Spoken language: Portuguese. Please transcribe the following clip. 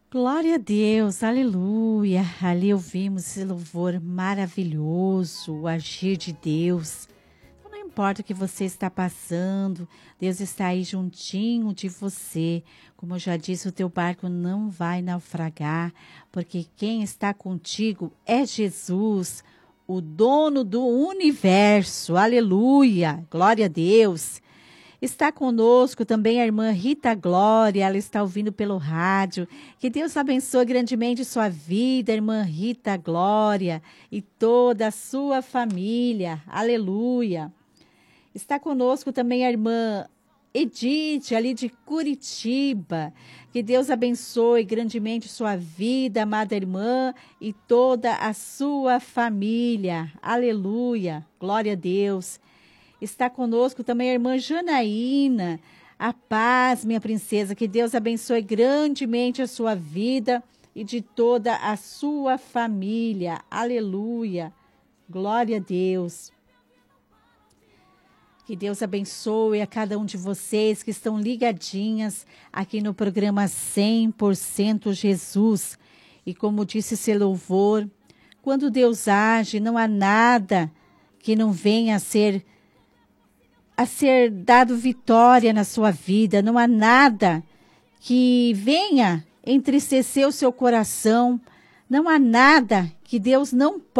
Glória a Deus, aleluia. Ali ouvimos esse louvor maravilhoso, o agir de Deus. Então, não importa o que você está passando, Deus está aí juntinho de você. Como eu já disse, o teu barco não vai naufragar, porque quem está contigo é Jesus, o dono do universo. Aleluia, glória a Deus. Está conosco também a irmã Rita Glória, ela está ouvindo pelo rádio. Que Deus abençoe grandemente sua vida, irmã Rita Glória, e toda a sua família. Aleluia. Está conosco também a irmã Edith, ali de Curitiba. Que Deus abençoe grandemente sua vida, amada irmã, e toda a sua família. Aleluia. Glória a Deus. Está conosco também a irmã Janaína. A paz, minha princesa, que Deus abençoe grandemente a sua vida e de toda a sua família. Aleluia. Glória a Deus. Que Deus abençoe a cada um de vocês que estão ligadinhas aqui no programa 100% Jesus. E como disse esse louvor, quando Deus age, não há nada que não venha a ser dado vitória na sua vida. Não há nada que venha entristecer o seu coração. Não há nada que Deus não